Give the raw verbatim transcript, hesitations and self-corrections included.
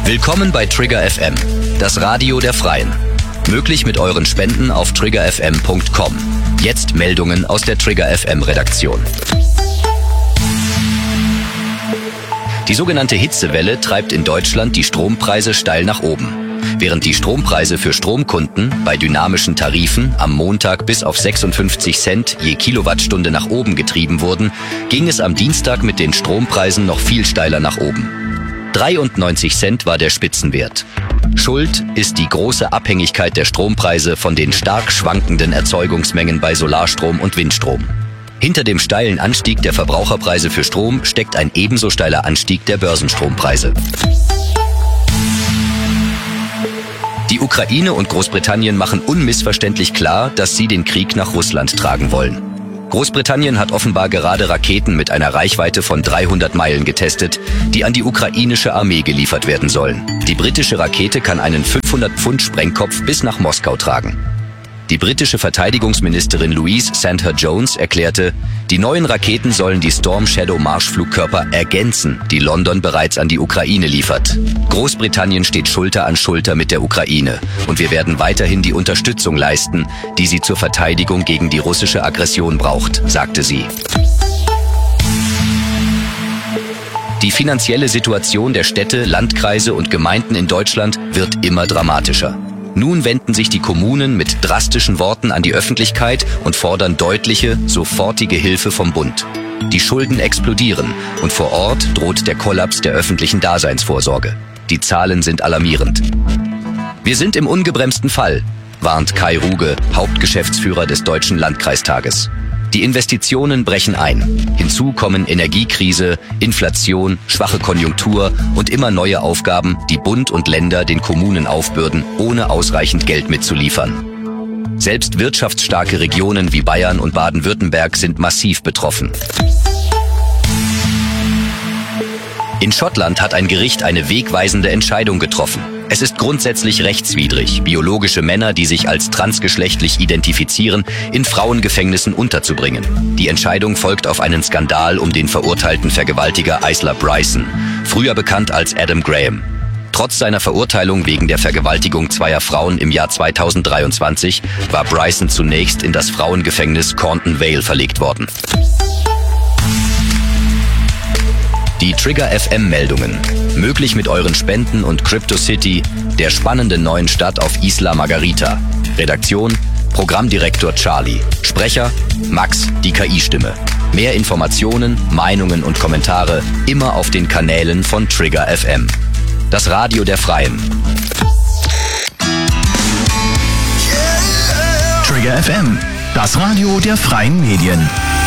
Willkommen bei Trigger F M, das Radio der Freien. Möglich mit euren Spenden auf trigger f m punkt com. Jetzt Meldungen aus der Trigger F M Redaktion. Die sogenannte Hitzewelle treibt in Deutschland die Strompreise steil nach oben. Während die Strompreise für Stromkunden bei dynamischen Tarifen am Montag bis auf sechsundfünfzig Cent je Kilowattstunde nach oben getrieben wurden, ging es am Dienstag mit den Strompreisen noch viel steiler nach oben. dreiundneunzig Cent war der Spitzenwert. Schuld ist die große Abhängigkeit der Strompreise von den stark schwankenden Erzeugungsmengen bei Solarstrom und Windstrom. Hinter dem steilen Anstieg der Verbraucherpreise für Strom steckt ein ebenso steiler Anstieg der Börsenstrompreise. Die Ukraine und Großbritannien machen unmissverständlich klar, dass sie den Krieg nach Russland tragen wollen. Großbritannien hat offenbar gerade Raketen mit einer Reichweite von dreihundert Meilen getestet, die an die ukrainische Armee geliefert werden sollen. Die britische Rakete kann einen fünfhundert Pfund Sprengkopf bis nach Moskau tragen. Die britische Verteidigungsministerin Louise Sandher-Jones erklärte, die neuen Raketen sollen die Storm Shadow Marschflugkörper ergänzen, die London bereits an die Ukraine liefert. Großbritannien steht Schulter an Schulter mit der Ukraine und wir werden weiterhin die Unterstützung leisten, die sie zur Verteidigung gegen die russische Aggression braucht, sagte sie. Die finanzielle Situation der Städte, Landkreise und Gemeinden in Deutschland wird immer dramatischer. Nun wenden sich die Kommunen mit drastischen Worten an die Öffentlichkeit und fordern deutliche, sofortige Hilfe vom Bund. Die Schulden explodieren und vor Ort droht der Kollaps der öffentlichen Daseinsvorsorge. Die Zahlen sind alarmierend. Wir sind im ungebremsten Fall, warnt Kai Ruge, Hauptgeschäftsführer des Deutschen Landkreistages. Die Investitionen brechen ein. Hinzu kommen Energiekrise, Inflation, schwache Konjunktur und immer neue Aufgaben, die Bund und Länder den Kommunen aufbürden, ohne ausreichend Geld mitzuliefern. Selbst wirtschaftsstarke Regionen wie Bayern und Baden-Württemberg sind massiv betroffen. In Schottland hat ein Gericht eine wegweisende Entscheidung getroffen. Es ist grundsätzlich rechtswidrig, biologische Männer, die sich als transgeschlechtlich identifizieren, in Frauengefängnissen unterzubringen. Die Entscheidung folgt auf einen Skandal um den verurteilten Vergewaltiger Isla Bryson, früher bekannt als Adam Graham. Trotz seiner Verurteilung wegen der Vergewaltigung zweier Frauen im Jahr zweitausenddreiundzwanzig war Bryson zunächst in das Frauengefängnis Cornton Vale verlegt worden. Die Trigger F M Meldungen. Möglich mit euren Spenden und Crypto City, der spannenden neuen Stadt auf Isla Margarita. Redaktion, Programmdirektor Charlie. Sprecher, Max, die K I-Stimme. Mehr Informationen, Meinungen und Kommentare immer auf den Kanälen von Trigger F M. Das Radio der Freien. Trigger F M, das Radio der Freien Medien.